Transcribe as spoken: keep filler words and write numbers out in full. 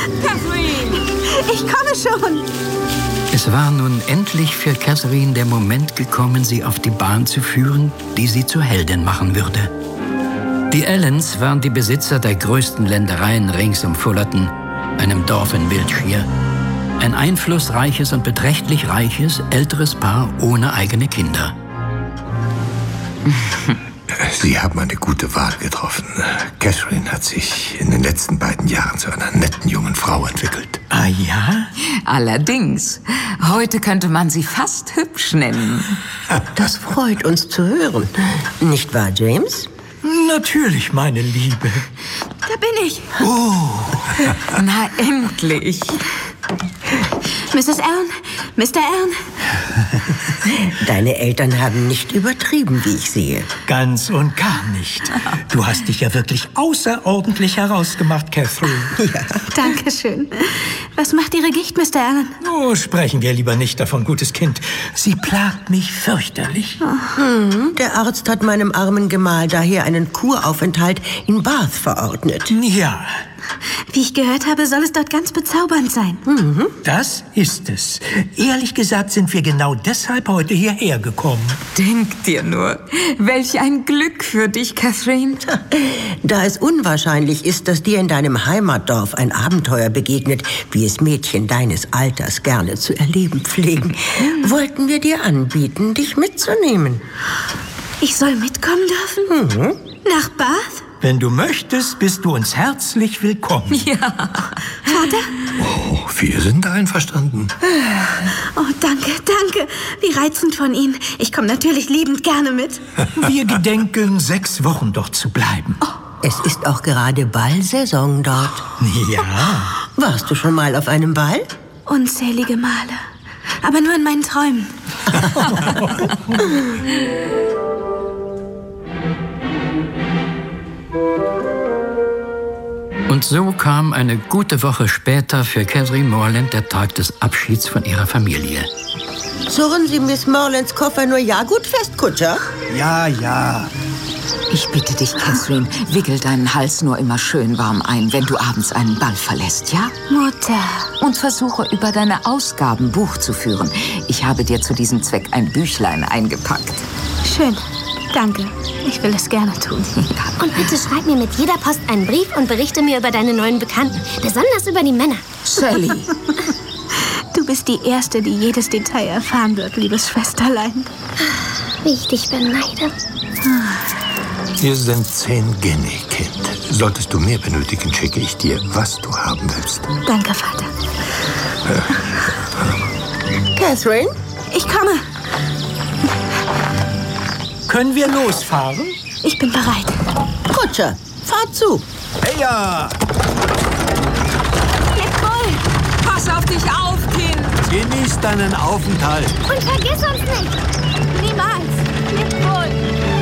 Catherine! Ich komme schon. Es war nun endlich für Catherine der Moment gekommen, sie auf die Bahn zu führen, die sie zur Heldin machen würde. Die Allens waren die Besitzer der größten Ländereien rings um Fullerton, einem Dorf in Wiltshire. Ein einflussreiches und beträchtlich reiches, älteres Paar ohne eigene Kinder. Sie haben eine gute Wahl getroffen. Catherine hat sich in den letzten beiden Jahren zu einer netten jungen Frau entwickelt. Ah ja? Allerdings. Heute könnte man sie fast hübsch nennen. Das freut uns zu hören. Nicht wahr, James? Natürlich, meine Liebe. Da bin ich. Oh. Na, endlich. Misses Allen, Mister Allen. Deine Eltern haben nicht übertrieben, wie ich sehe. Ganz und gar nicht. Du hast dich ja wirklich außerordentlich herausgemacht, Catherine. Ja. Dankeschön. Was macht Ihre Gicht, Mister Allen? Oh, sprechen wir lieber nicht davon, gutes Kind. Sie plagt mich fürchterlich. Oh. Hm, der Arzt hat meinem armen Gemahl daher einen Kuraufenthalt in Bath verordnet. Ja. Wie ich gehört habe, soll es dort ganz bezaubernd sein. Mhm. Das ist es. Ehrlich gesagt sind wir genau deshalb heute hierher gekommen. Denk dir nur, welch ein Glück für dich, Catherine. Da es unwahrscheinlich ist, dass dir in deinem Heimatdorf ein Abenteuer begegnet, wie es Mädchen deines Alters gerne zu erleben pflegen, wollten wir dir anbieten, dich mitzunehmen. Ich soll mitkommen dürfen? Mhm. Nach Bath? Wenn du möchtest, bist du uns herzlich willkommen. Ja. Vater? Oh, wir sind einverstanden. Oh, danke, danke. Wie reizend von Ihnen. Ich komme natürlich liebend gerne mit. Wir gedenken, sechs Wochen dort zu bleiben. Oh. Es ist auch gerade Ballsaison dort. Ja. Warst du schon mal auf einem Ball? Unzählige Male. Aber nur in meinen Träumen. Und so kam eine gute Woche später für Catherine Morland der Tag des Abschieds von ihrer Familie. Zurren Sie Miss Morlands Koffer nur ja gut fest, Kutscher? Ja, ja. Ich bitte dich, Catherine, wickel deinen Hals nur immer schön warm ein, wenn du abends einen Ball verlässt, ja? Mutter. Und versuche, über deine Ausgaben Buch zu führen. Ich habe dir zu diesem Zweck ein Büchlein eingepackt. Schön. Danke. Ich will es gerne tun. Und bitte schreib mir mit jeder Post einen Brief und berichte mir über deine neuen Bekannten. Besonders über die Männer. Sally. Du bist die Erste, die jedes Detail erfahren wird, liebes Schwesterlein. Wie ich dich beneide. Hier sind zehn Guinea, Kind. Solltest du mehr benötigen, schicke ich dir, was du haben willst. Danke, Vater. Äh. Catherine? Ich komme. Können wir losfahren? Ich bin bereit. Kutscher, fahr zu. Hey ja! Leg voll! Pass auf dich auf, Kind! Genieß deinen Aufenthalt. Und vergiss uns nicht. Niemals! Leg voll!